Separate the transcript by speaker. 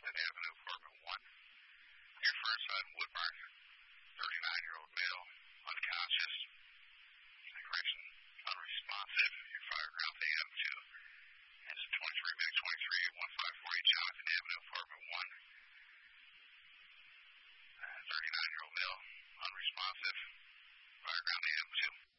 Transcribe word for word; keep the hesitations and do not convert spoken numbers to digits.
Speaker 1: Avenue, apartment one. Your first on Woodmark, thirty-nine-year-old male, unconscious, correction, unresponsive. Your fire ground A M two. Engine twenty-three, Mag twenty-three, one five four eight, Jonathan Avenue, apartment one. thirty-nine-year-old male, unresponsive, fire ground A M two.